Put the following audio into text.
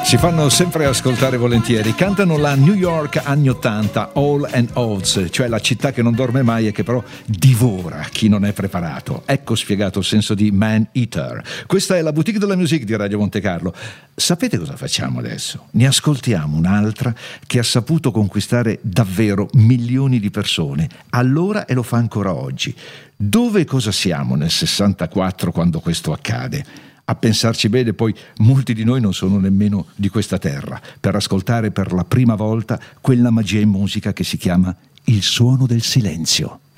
Si fanno sempre ascoltare volentieri. Cantano la New York anni 80, All and Odds, cioè la città che non dorme mai e che però divora chi non è preparato. Ecco spiegato il senso di Man Eater. Questa è la Boutique de la Musique di Radio Monte Carlo. Sapete cosa facciamo adesso? Ne ascoltiamo un'altra che ha saputo conquistare davvero milioni di persone, allora e lo fa ancora oggi. Dove e cosa siamo nel 64 quando questo accade? A pensarci bene, poi molti di noi non sono nemmeno di questa terra, per ascoltare per la prima volta quella magia in musica che si chiama il suono del silenzio.